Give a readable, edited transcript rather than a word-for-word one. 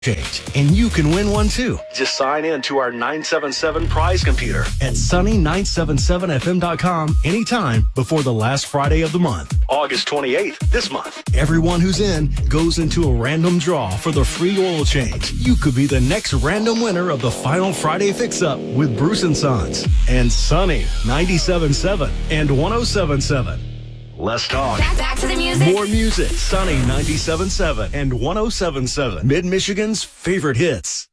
change, and you can win one too. Just sign in to our 977 prize computer at sunny977fm.com anytime before the last Friday of the month. August 28th, this month. Everyone who's in goes into a random draw for the free oil change. You could be the next random winner of the final Friday fix-up with Bruce & Sons and Sunny 97.7 and 107.7. Let's talk. Back to the music. More music. Sunny 97.7 and 107.7. Mid-Michigan's favorite hits.